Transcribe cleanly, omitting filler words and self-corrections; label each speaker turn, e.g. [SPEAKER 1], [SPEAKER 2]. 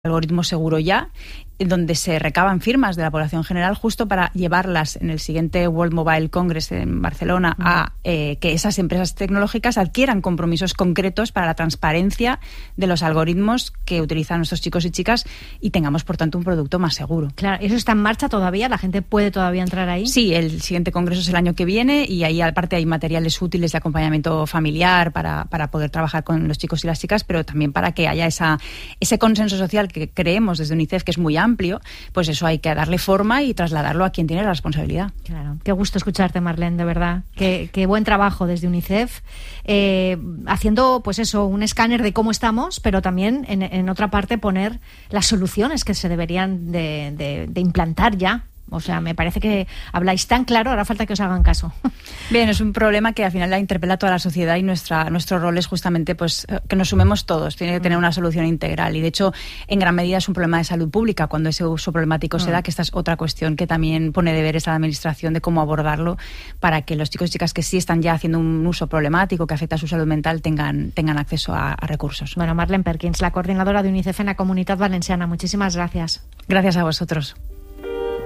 [SPEAKER 1] algoritmo seguro ya, donde se recaban firmas de la población general justo para llevarlas en el siguiente World Mobile Congress en Barcelona a que esas empresas tecnológicas adquieran compromisos concretos para la transparencia de los algoritmos que utilizan nuestros chicos y chicas y tengamos, por tanto, un producto más seguro.
[SPEAKER 2] Claro, ¿eso está en marcha todavía? ¿La gente puede todavía entrar ahí?
[SPEAKER 1] Sí, el siguiente congreso es el año que viene y ahí aparte hay materiales útiles de acompañamiento familiar para poder trabajar con los chicos y las chicas, pero también para que haya ese consenso social que creemos desde UNICEF, que es muy amplio, pues eso hay que darle forma y trasladarlo a quien tiene la responsabilidad.
[SPEAKER 2] Claro, qué gusto escucharte, Marlene, de verdad. Qué buen trabajo desde UNICEF, haciendo pues eso, un escáner de cómo estamos, pero también en otra parte poner las soluciones que se deberían de implantar ya. O sea, me parece que habláis tan claro, ahora falta que os hagan caso.
[SPEAKER 1] Bien, es un problema que al final la interpela a toda la sociedad y nuestro rol es justamente pues que nos sumemos todos, tiene que tener una solución integral y de hecho en gran medida es un problema de salud pública cuando ese uso problemático se da, que esta es otra cuestión que también pone deberes a la administración de cómo abordarlo para que los chicos y chicas que sí están ya haciendo un uso problemático que afecta a su salud mental tengan acceso a recursos.
[SPEAKER 2] Bueno, Marlene Perkins, la coordinadora de UNICEF en la Comunitat Valenciana, muchísimas gracias.
[SPEAKER 1] Gracias a vosotros.